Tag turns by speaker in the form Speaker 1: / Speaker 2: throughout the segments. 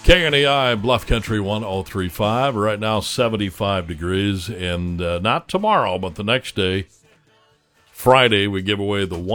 Speaker 1: KNEI Bluff Country 1035. Right now, 75 degrees. And not tomorrow, but the next day, Friday, we give away the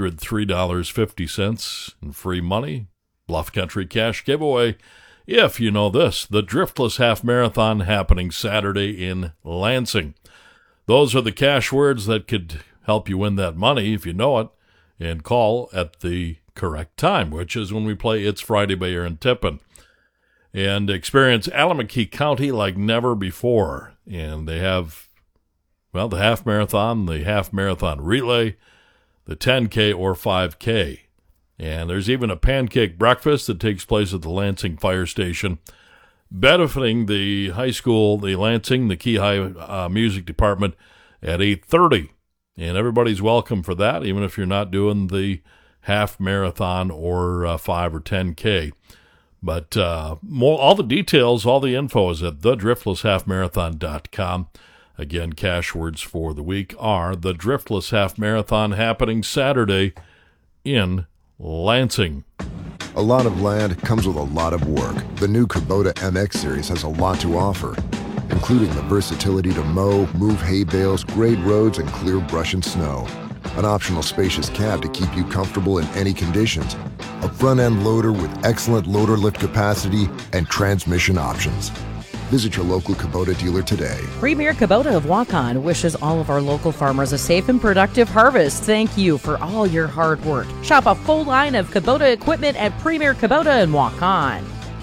Speaker 1: $103.50 in free money. Bluff Country Cash giveaway. If you know this, the Driftless Half Marathon happening Saturday in Lansing. Those are the cash words that could help you win that money if you know it. And call at the correct time, which is when we play It's Friday by Aaron Tippin. And experience Allamakee County like never before. And they have, well, the half marathon relay, the 10K or 5K. And there's even a pancake breakfast that takes place at the Lansing Fire Station, benefiting the high school, the Lansing, the Key High Music Department at 8:30. And everybody's welcome for that, even if you're not doing the half marathon or 5 or 10K. But all the details, all the info is at thedriftlesshalfmarathon.com. Again, cash words for the week are the Driftless Half Marathon happening Saturday in Lansing.
Speaker 2: A lot of land comes with a lot of work. The new Kubota MX Series has a lot to offer, including the versatility to mow, move hay bales, grade roads, and clear brush and snow. An optional spacious cab to keep you comfortable in any conditions. A front-end loader with excellent loader lift capacity and transmission options. Visit your local Kubota dealer today.
Speaker 3: Premier Kubota of Waukon wishes all of our local farmers a safe and productive harvest. Thank you for all your hard work. Shop a full line of Kubota equipment at Premier Kubota in Waukon.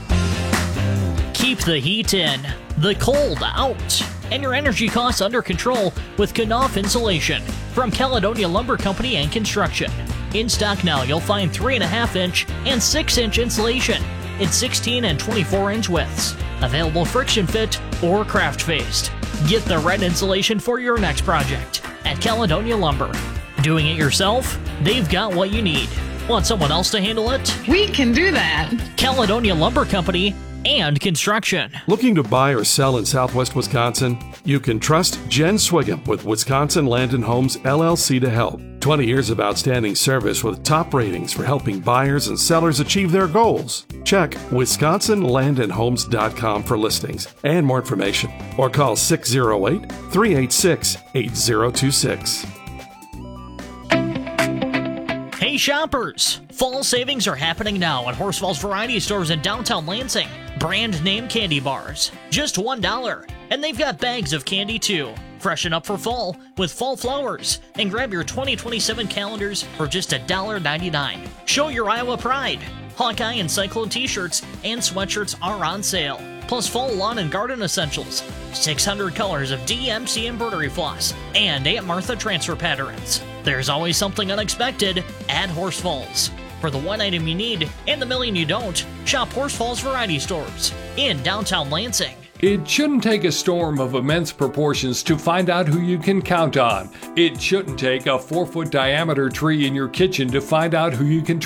Speaker 4: Keep the heat in, the cold out, and your energy costs under control with Knauf Insulation from Caledonia Lumber Company and Construction. In stock now, you'll find 3.5-inch and 6-inch insulation in 16 and 24-inch widths. Available friction fit or craft faced. Get the right insulation for your next project at Caledonia Lumber. Doing it yourself? They've got what you need. Want someone else to handle it?
Speaker 5: We can do that.
Speaker 4: Caledonia Lumber Company and Construction.
Speaker 6: Looking to buy or sell in Southwest Wisconsin? You can trust Jen Swigum with Wisconsin Land and Homes LLC to help. 20 years of outstanding service with top ratings for helping buyers and sellers achieve their goals. Check WisconsinLandandHomes.com for listings and more information, or call 608-386-8026.
Speaker 4: Hey shoppers! Fall savings are happening now at Horsfall's Variety Stores in downtown Lansing. Brand name candy bars, just $1. And they've got bags of candy too. Freshen up for fall with fall flowers and grab your 2027 calendars for just $1.99. Show your Iowa pride. Hawkeye and Cyclone t-shirts and sweatshirts are on sale. Plus fall lawn and garden essentials, 600 colors of DMC embroidery floss, and Aunt Martha transfer patterns. There's always something unexpected at Horsfalls. For the one item you need and the million you don't, shop Horsfalls Variety Stores in downtown Lansing.
Speaker 7: It shouldn't take a storm of immense proportions to find out who you can count on. It shouldn't take a 4-foot diameter tree in your kitchen to find out who you can